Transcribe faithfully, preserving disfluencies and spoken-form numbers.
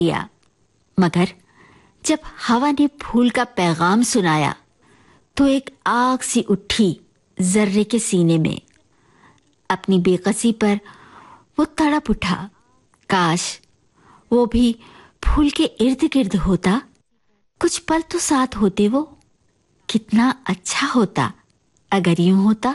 किया, मगर जब हवा ने फूल का पैगाम सुनाया तो एक आग सी उठी जर्रे के सीने में। अपनी बेकसी पर वो तड़प उठा। काश वो भी फूल के इर्द गिर्द होता, कुछ पल तो साथ होते वो। कितना अच्छा होता अगर यूं होता।